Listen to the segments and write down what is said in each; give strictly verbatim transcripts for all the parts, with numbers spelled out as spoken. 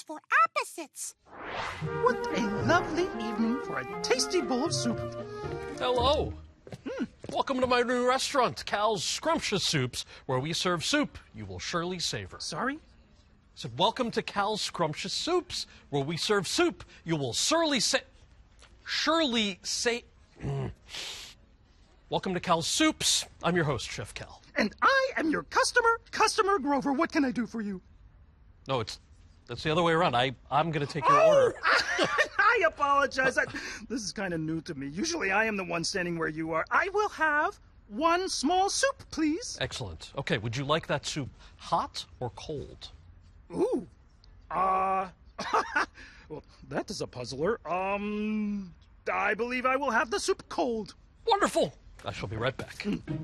for opposites. What a lovely evening for a tasty bowl of soup. Hello. Hmm. Welcome to my new restaurant, Cal's Scrumptious Soups, where we serve soup you will surely savor. Sorry? I said, welcome to Cal's Scrumptious Soups, where we serve soup you will surely say... Surely say... Welcome to Cal's Soups. I'm your host, Chef Cal. And I am your customer, Customer Grover. What can I do for you? No, it's... That's the other way around. I, I'm going to take your Oh, order. I apologize. I, this is kind of new to me. Usually I am the one standing where you are. I will have one small soup, please. Excellent. Okay, would you like that soup hot or cold? Ooh. Uh... well, that is a puzzler. Um... I believe I will have the soup cold. Wonderful. I shall be right back.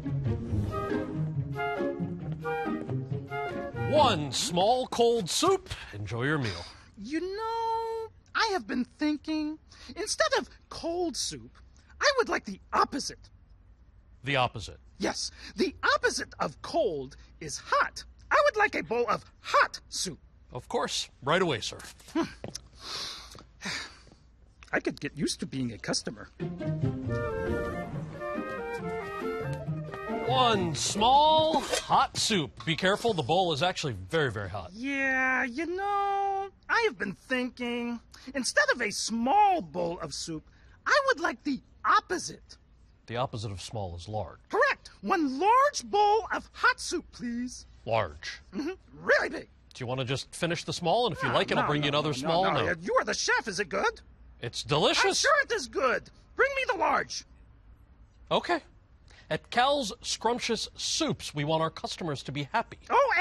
One small cold soup. Enjoy your meal. You know, I have been thinking, instead of cold soup, I would like the opposite. The opposite. Yes, the opposite of cold is hot. I would like a bowl of hot soup. Of course. Right away, sir. I could get used to being a customer. One small hot soup. Be careful, the bowl is actually very, very hot. Yeah, you know, I have been thinking, instead of a small bowl of soup, I would like the opposite. The opposite of small is large. Correct. One large bowl of hot soup, please. Large. Mm-hmm. Really big. Do you want to just finish the small? And if you No, like it, no, I'll bring no, you another no, small. No, no. No. You are the chef. Is it good? It's I'm delicious. sure it is good. Bring me the large. Okay. At Cal's Scrumptious Soups, we want our customers to be happy. Oh,